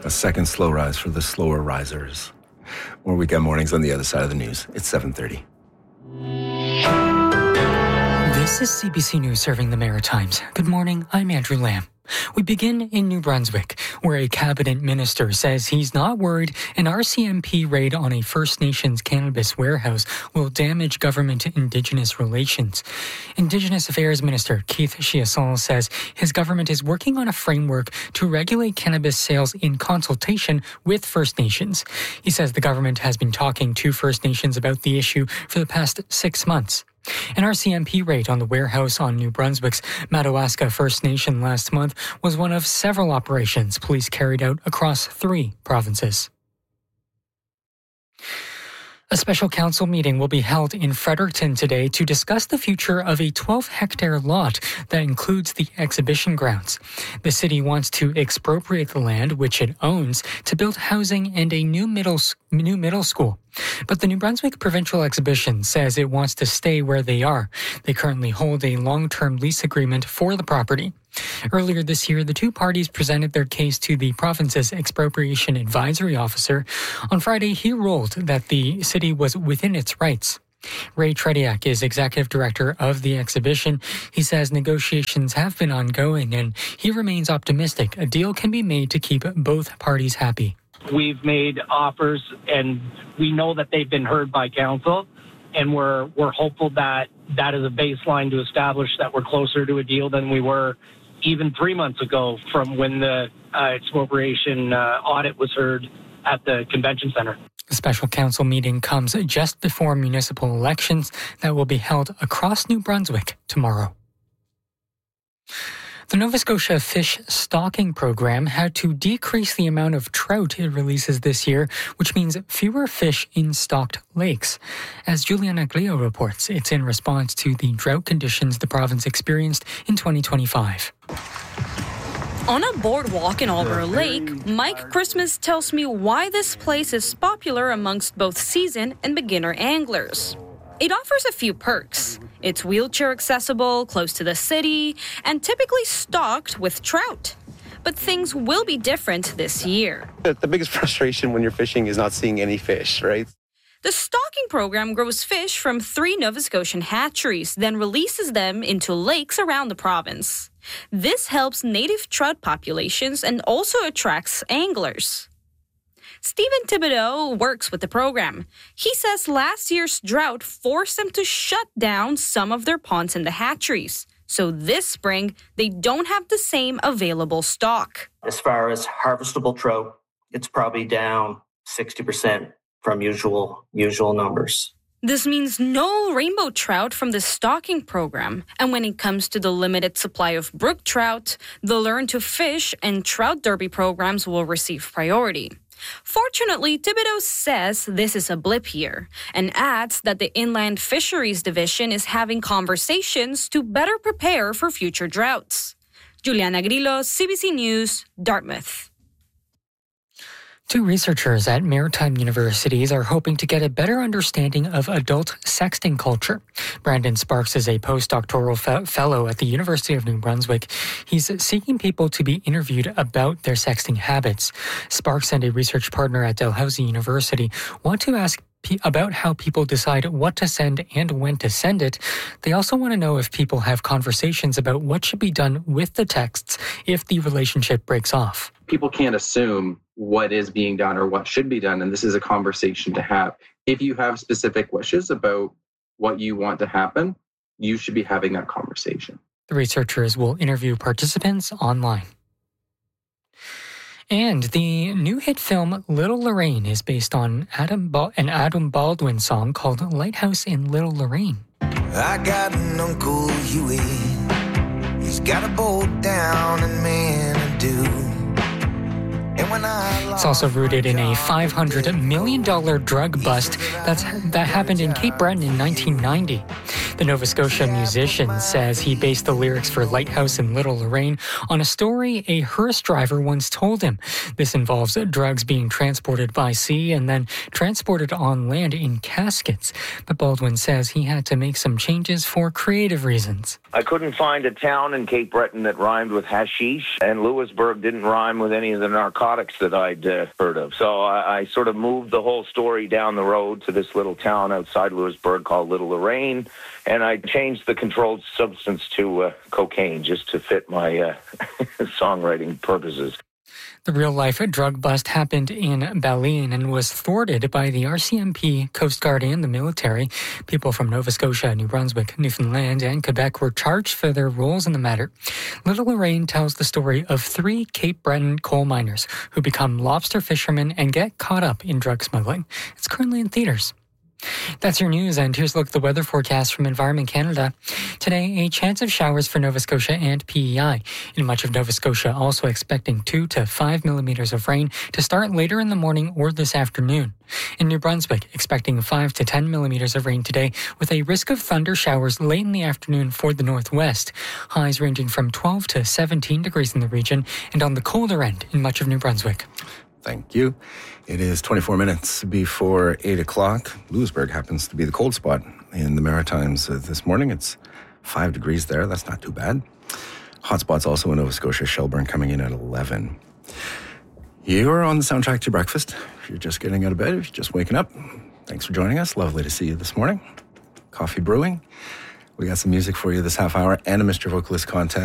A second slow rise for the slower risers. More weekend mornings on the other side of the news. It's 7:30. This is CBC News serving the Maritimes. Good morning, I'm Andrew Lamb. We begin in New Brunswick, where a cabinet minister says he's not worried an RCMP raid on a First Nations cannabis warehouse will damage government Indigenous relations. Indigenous Affairs Minister Keith Chiasson says his government is working on a framework to regulate cannabis sales in consultation with First Nations. He says the government has been talking to First Nations about the issue for the past 6 months. An RCMP raid on the warehouse on New Brunswick's Madawaska First Nation last month was one of several operations police carried out across 3 provinces. A special council meeting will be held in Fredericton today to discuss the future of a 12-hectare lot that includes the exhibition grounds. The city wants to expropriate the land, which it owns, to build housing and a new middle school. But the New Brunswick Provincial Exhibition says it wants to stay where they are. They currently hold a long-term lease agreement for the property. Earlier this year, the 2 parties presented their case to the province's expropriation advisory officer. On Friday, he ruled that the city was within its rights. Ray Trediak is executive director of the exhibition. He says negotiations have been ongoing and he remains optimistic a deal can be made to keep both parties happy. We've made offers and we know that they've been heard by council, and we're hopeful that that is a baseline to establish that we're closer to a deal than we were even 3 months ago from when the expropriation audit was heard at the convention center. The special council meeting comes just before municipal elections that will be held across New Brunswick tomorrow. The Nova Scotia Fish Stocking Program had to decrease the amount of trout it releases this year, which means fewer fish in stocked lakes. As Juliana Glio reports, it's in response to the drought conditions the province experienced in 2025. On a boardwalk in Alber Lake, Mike Christmas tells me why this place is popular amongst both seasoned and beginner anglers. It offers a few perks. It's wheelchair accessible, close to the city, and typically stocked with trout. But things will be different this year. The biggest frustration when you're fishing is not seeing any fish, right? The stocking program grows fish from 3 Nova Scotian hatcheries, then releases them into lakes around the province. This helps native trout populations and also attracts anglers. Stephen Thibodeau works with the program. He says last year's drought forced them to shut down some of their ponds in the hatcheries. So this spring, they don't have the same available stock. As far as harvestable trout, it's probably down 60% from usual numbers. This means no rainbow trout from the stocking program. And when it comes to the limited supply of brook trout, the Learn to Fish and Trout Derby programs will receive priority. Fortunately, Thibodeau says this is a blip year and adds that the Inland Fisheries Division is having conversations to better prepare for future droughts. Juliana Grillo, CBC News, Dartmouth. 2 researchers at maritime universities are hoping to get a better understanding of adult sexting culture. Brandon Sparks is a postdoctoral fellow at the University of New Brunswick. He's seeking people to be interviewed about their sexting habits. Sparks and a research partner at Dalhousie University want to ask about how people decide what to send and when to send it. They also want to know if people have conversations about what should be done with the texts if the relationship breaks off. People can't assume what is being done or what should be done, and this is a conversation to have. If you have specific wishes about what you want to happen, you should be having that conversation. The researchers will interview participants online. And the new hit film Little Lorraine is based on an Adam Baldwin song called Lighthouse in Little Lorraine. I got an Uncle Huey. He's got a boat down in Manitou. It's also rooted in a $500 million drug bust that happened in Cape Breton in 1990. The Nova Scotia musician says he based the lyrics for Lighthouse in Little Lorraine on a story a hearse driver once told him. This involves drugs being transported by sea and then transported on land in caskets. But Baldwin says he had to make some changes for creative reasons. I couldn't find a town in Cape Breton that rhymed with hashish, and Lewisburg didn't rhyme with any of the narcotics that I'd heard of. So I sort of moved the whole story down the road to this little town outside Lewisburg called Little Lorraine, and I changed the controlled substance to cocaine just to fit my songwriting purposes. The real-life drug bust happened in Baleen and was thwarted by the RCMP, Coast Guard, and the military. People from Nova Scotia, New Brunswick, Newfoundland, and Quebec were charged for their roles in the matter. Little Lorraine tells the story of 3 Cape Breton coal miners who become lobster fishermen and get caught up in drug smuggling. It's currently in theaters. That's your news, and here's a look at the weather forecast from Environment Canada. Today, a chance of showers for Nova Scotia and PEI. In much of Nova Scotia, also expecting 2 to 5 millimeters of rain to start later in the morning or this afternoon. In New Brunswick, expecting 5 to 10 millimeters of rain today, with a risk of thunder showers late in the afternoon for the northwest. Highs ranging from 12 to 17 degrees in the region, and on the colder end in much of New Brunswick. Thank you. It is 24 minutes before 8 o'clock. Lewisburg happens to be the cold spot in the Maritimes this morning. It's 5 degrees there. That's not too bad. Hot spots also in Nova Scotia. Shelburne coming in at 11. You're on the soundtrack to your breakfast. If you're just getting out of bed, if you're just waking up, thanks for joining us. Lovely to see you this morning. Coffee brewing. We got some music for you this half hour and a Mr. Vocalist contest.